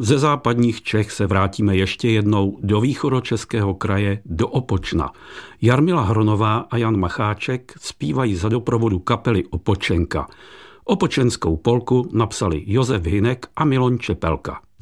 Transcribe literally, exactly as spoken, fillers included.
Ze západních Čech se vrátíme ještě jednou do východočeského kraje, do Opočna. Jarmila Hronová a Jan Macháček zpívají za doprovodu kapely Opočenka. Opočenskou polku napsali Josef Hynek a Milon Čepelka.